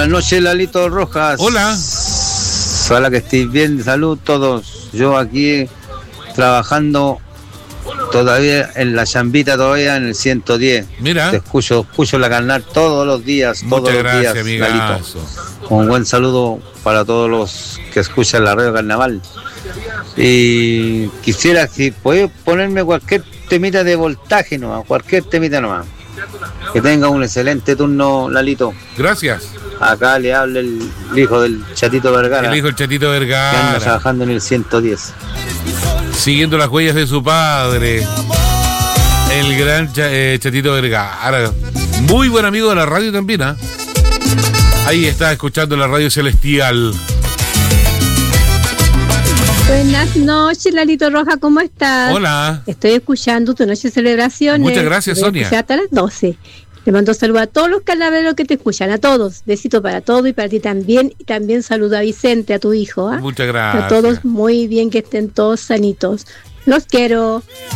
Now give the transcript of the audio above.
Buenas noches, Lalito Rojas. Hola. Ojalá que estéis bien, salud todos. Yo aquí trabajando todavía en la chambita, todavía en el 110. Mira. Te escucho la carnal todos los días, Muchas gracias, Lalito. amigazo. Un buen saludo para todos los que escuchan la radio Carnaval. Y quisiera, si podés ponerme cualquier temita de voltaje nomás, cualquier temita nomás. Que tenga un excelente turno, Lalito. Gracias. Acá le habla el hijo del Chatito Vergara. El hijo del Chatito Que anda Vergara. trabajando en el 110. Siguiendo las huellas de su padre. El gran Chatito Vergara. Muy buen amigo de la radio también, ¿ah? Ahí está escuchando la radio celestial. Buenas noches, Lalito Roja, ¿cómo estás? Hola. Estoy escuchando tu noche de celebraciones. Muchas gracias, Voy a Sonia. escuchar hasta las 12. Te mando saludos a todos los carnavaleros que te escuchan, a todos. Besito para todos y para ti también. Y también saludo a Vicente, a tu hijo. Muchas gracias. A todos muy bien, que estén todos sanitos. Los quiero.